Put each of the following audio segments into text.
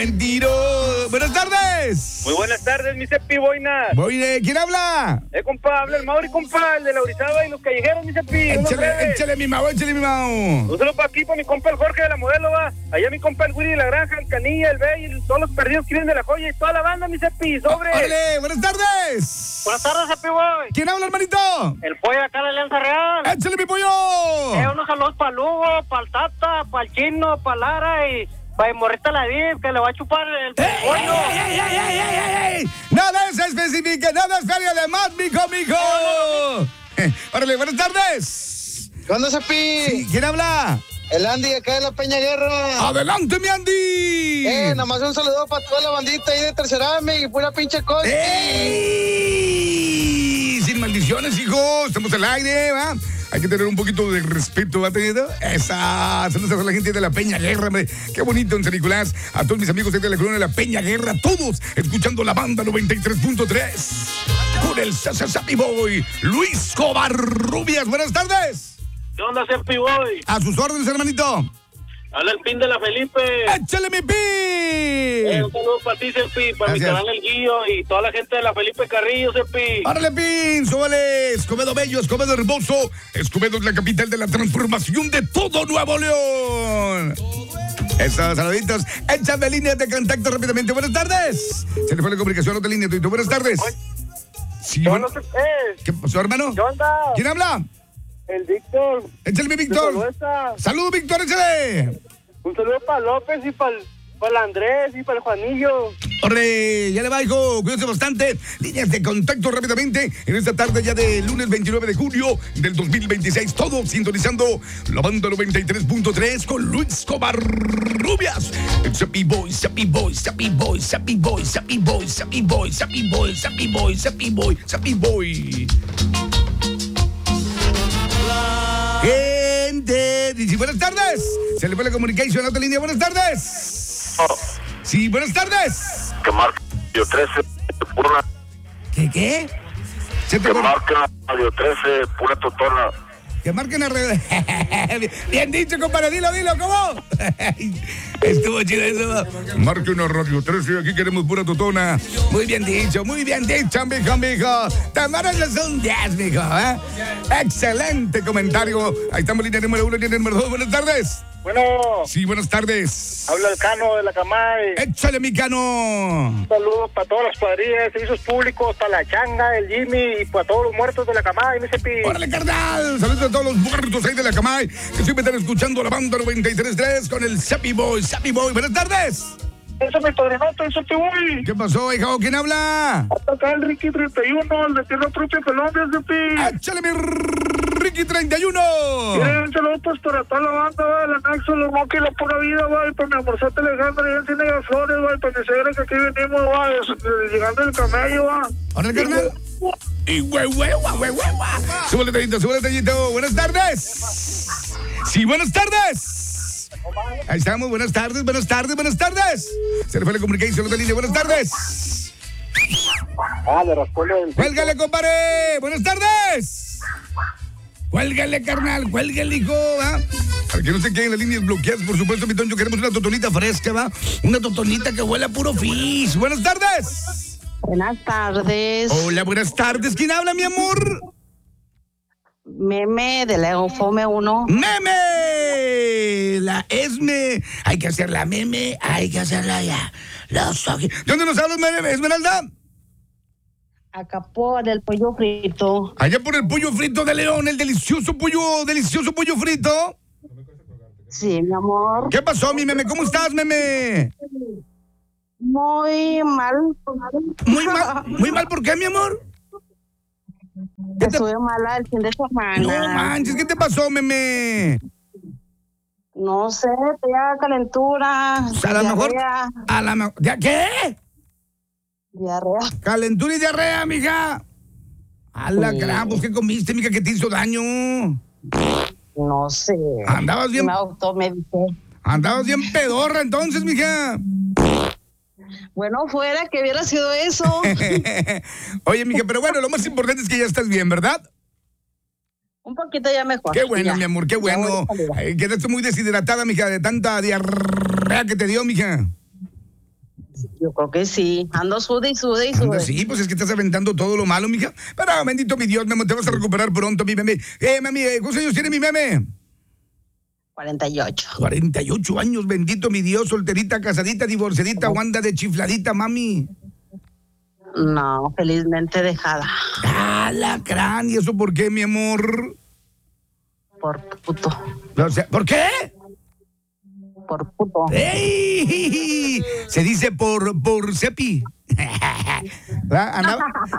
Mentiro. Buenas tardes. Muy buenas tardes, mi Cepi Boina. ¿Quién habla? Compa, habla el Mauri, compa, el de la Orizaba y los callejeros, mi Cepi. Échale mi Mau. Un saludo para aquí, para mi compa el Jorge de la Modelo, va. Allá mi compa el Willy de la Granja, el Canilla, el Bey, y todos los perdidos que vienen de la Joya y toda la banda, mi Cepi. Sobre. ¡Órale! Buenas tardes. Buenas tardes, Cepi Boy. ¿Quién habla, hermanito? El pollo acá de Alianza Real. ¡Échale mi pollo! Unos saludos para Lugo, para el Tata, para el Chino, para Lara y para el Morrita la Div, que le va a chupar el pollo. ¡Ey! Nada se especifica, nada es feria de más, mijo. Órale, buenas tardes. ¿Qué onda, Cepi? Sí, ¿quién habla? El Andy, acá de la Peña Guerra. ¡Adelante, mi Andy! Nada más un saludo para toda la bandita ahí de Tercerame y pura pinche cosa. ¡Ey! Sin maldiciones, hijo. Estamos al aire, ¿va? Hay que tener un poquito de respeto, ¿va teniendo? Esa. Saludos a la gente de la Peña Guerra, hombre. Qué bonito en San Nicolás. A todos mis amigos de la colonia de la Peña Guerra, todos escuchando la banda 93.3. Con el Sapi Boy, Luis Covarrubias. Buenas tardes. ¿Qué onda, Cepi Boy? A sus órdenes, hermanito. Habla el Pin de la Felipe. ¡Échale mi Pin! Un saludo para ti, Cepi, para Gracias. mi canal El Guillo y toda la gente de la Felipe Carrillo, Cepi. ¡Árale, Pin! ¡Súbale! Escobedo Bello, Escobedo Hermoso. Escobedo es la capital de la transformación de todo Nuevo León. Esas saluditos. Échame líneas de contacto rápidamente. Buenas tardes. Se le fue la comunicación a otra línea. ¿Tú? Buenas tardes. Sí, bueno. ¿Qué pasó, hermano? ¿Qué onda? ¿Quién habla? El Víctor. Échale mi Víctor. Saludos, Víctor, échale. Un saludo para López y para el Andrés y para el Juanillo. ¡Orre! Ya le va, hijo. Cuídense bastante. Líneas de contacto rápidamente. En esta tarde ya de lunes 29 de junio del 2026. Todo sintonizando la banda 93.3 con Luis Covarrubias. Sapi Boy, Sapi Boy, Sapi Boy, Sapi Boy, Sapi Boy, Sapi Boy, Sapi Boy, Sapi Boy, Sapi Boy, Sapi Boy. Gente, dice buenas tardes. Se le fue la comunicación a otra línea. Buenas tardes. Sí, buenas tardes. Que marca Radio 13, pura. ¿Qué? Se te Que fue- marca Radio 13, pura totona. Que marquen alrededor. Bien dicho, compadre. Dilo, ¿cómo? Estuvo chido eso. Marque una Radio 13. Aquí queremos pura totona. Muy bien dicho, mijo. Te mereces un 10, mijo, ¿eh? Excelente comentario. Ahí estamos, línea número 1, línea número 2. Buenas tardes. Bueno, Sí, buenas tardes. habla el Cano de la Camay. Échale, mi Cano. Un saludo para todas las cuadrillas, servicios públicos, para la Changa, el Jimmy y para todos los muertos de la Camay, mi Cepi. ¡Órale, carnal! Saludos a todos los muertos ahí de la Camay que siempre están escuchando la banda 93.3 con el Sapi Boy. Buenas tardes. Eso es mi padrinote, el Cepi Boy. ¿Qué pasó, hijo? ¿Quién habla? Hasta acá el Ricky 31, el de Tierra Propia Colombia, Cepi. ¡Échale, mi Ricky 31! Miren, un saludo pues para toda la banda, va, el Anexo, los Monkey, la pura vida, va, y para mi amorzote Alejandro, y en Cine de Flores, va, y para mi señora que aquí venimos, va, llegando el camello, va. ¡Órale, carnal! ¡Y güey! ¡Súbele, tallito! ¡Buenas tardes! ¡Sí, buenas tardes! Ahí estamos, buenas tardes. Se le fue la comunicación a otra línea. Buenas tardes. Le respondo el... ¡Cuélgale, compadre! ¡Buenas tardes! ¡Cuélgale, carnal! ¡Cuélgale, hijo! ¿Va? Para que no se queden las líneas bloqueadas, por supuesto, mi Toño, queremos una totonita fresca, ¿va? Una totonita que huele a puro fizz. ¡Buenas tardes! Buenas tardes. Hola, buenas tardes. ¿Quién habla, mi amor? Meme de Lego Fome 1. ¡Meme! La Esme. Hay que hacer la meme, hay que hacerla ya. Los ojos. ¿De dónde nos hablas, Esmeralda? Acá por el pollo frito. Allá por el pollo frito de León, el delicioso pollo frito. Sí, mi amor. ¿Qué pasó, mi meme? ¿Cómo estás, meme? Muy mal. Muy mal, ¿por qué, mi amor? Estuve mala el fin de semana. No manches, ¿qué te pasó, meme? No sé, tenía calentura. O sea, a lo mejor. ¿Qué? Diarrea. Calentura y diarrea, mija. A la gran, pues, ¿qué comiste, mija, que te hizo daño? No sé. Andabas bien. Me automediqué. Andabas bien pedorra entonces, mija. Bueno, fuera que hubiera sido eso. Oye, mija, pero bueno, lo más importante es que ya estás bien, ¿verdad? Un poquito ya mejor. Qué bueno, Ya. mi amor, qué bueno. Ya voy a salir. Quedaste muy deshidratada, mija, de tanta diarrea que te dio, mija. Yo creo que sí. Ando sude y sude y Anda, sude. sí, pues es que estás aventando todo lo malo, mija. Pero bendito mi Dios, mi amor, te vas a recuperar pronto, mi meme. Mami, ¿cuántos años tiene mi meme? 48. 48 años, bendito mi Dios, solterita, casadita, divorciadita, o anda de chifladita, mami. No, felizmente dejada. Ah, lacrán, ¿y eso por qué, mi amor? Por puto. O sea, ¿por qué? Por puto. ¡Ey! Se dice por cepi. ¿Verdad?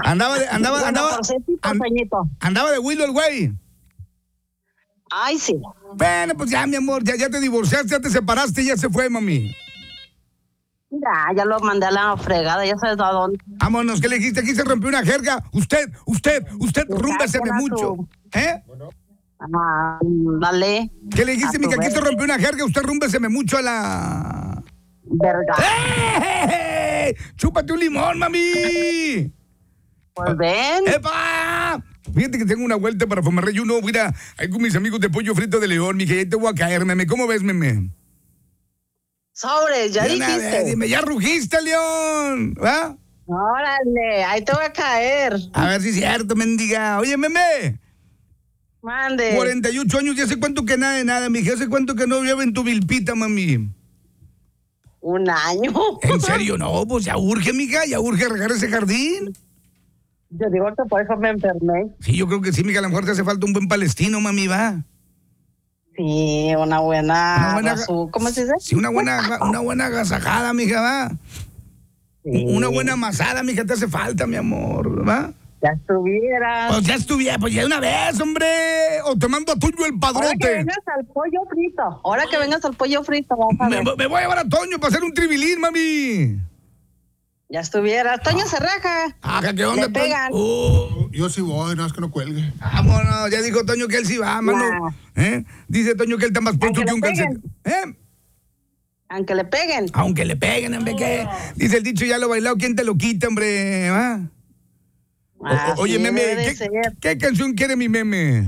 Andaba de Willow el güey. Ay, sí. Bueno, pues ya, mi amor, ya te divorciaste, ya te separaste, ya se fue, mami. Ya lo mandé a la fregada, ya sabes a dónde. Vámonos, ¿qué le dijiste? Aquí se rompió una jerga. Usted, rúmbeseme mucho. ¿Eh? Dale. ¿Qué le dijiste, A mija? tu Aquí se vez. rompió una jerga, usted rúmbeseme mucho a la... Verga. ¡Eh! ¡Chúpate un limón, mami! Pues ven. ¡Epa! Fíjate que tengo una vuelta para Fomarrey Uno. Mira, ahí con mis amigos de Pollo Frito de León, mija, ahí te voy a caer, meme. ¿Cómo ves, meme? Sobres, ya De una vez, dijiste. dime, ya rugiste, León. ¿Va? Órale, ahí te voy a caer. A ver si es cierto, mendiga. Oye, meme. Mande. 48 años, ya hace cuánto que nada de nada, mija. ¿Hace cuánto que no veo en tu vilpita, mami? Un año. ¿En serio? No, pues ya urge, mija, ya urge regar ese jardín. Yo digo que por eso me enfermé. Sí, yo creo que sí, mija, a lo mejor te hace falta un buen palestino, mami, va. Sí, una buena ¿cómo se dice? Sí, una buena agasajada, mija, va. Sí. Una buena amasada, mija, te hace falta, mi amor, ¿va? Ya estuviera. Pues ya estuviera, pues ya de una vez, hombre. O te mando a Toño el Ahora que padrote. vengas al pollo frito. Ahora que vengas al pollo frito, vamos a ver. Me voy a llevar a Toño para hacer un tribilín, mami. Ya estuviera. Toño se raja. ¿Qué onda, Le pegan. Yo sí voy, no es que no cuelgue. Vámonos, ya dijo Toño que él sí va, mano. Nah. Dice Toño que él está más puesto Aunque que un le calcetín. Aunque le peguen. Aunque le peguen, hombre, ¿qué? Dice el dicho, ya lo bailado, ¿quién te lo quita, hombre? ¿Va? Oye, Así meme, debe de ser. ¿qué canción quiere mi meme?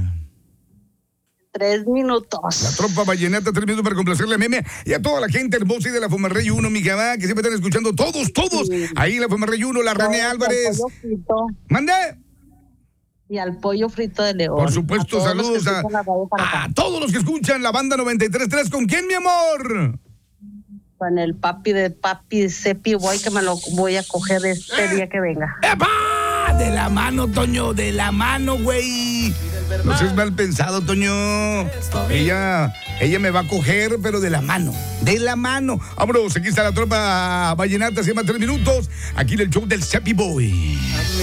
3 minutos. La tropa vallenata, 3 minutos para complacerle a meme y a toda la gente hermosa y de la Fomarrey 1, mi va, que siempre están escuchando todos. Sí. Ahí en la Fomarrey 1, la René Al Álvarez. pollo frito ¿Mande? y al pollo frito de León. Por supuesto, A todos los que saludos escuchan la radio para acá. a todos los que escuchan la banda 93.3. ¿Con quién, mi amor? Con el papi Cepi Boy, que me lo voy a coger este día que venga. ¡Epa! De la mano, Toño, de la mano, güey. No seas mal pensado, Toño. Ella me va a coger, pero de la mano. De la mano. Vámonos, aquí está la tropa vallenata, se llama 3 minutos. Aquí en el show del Cepi Boy.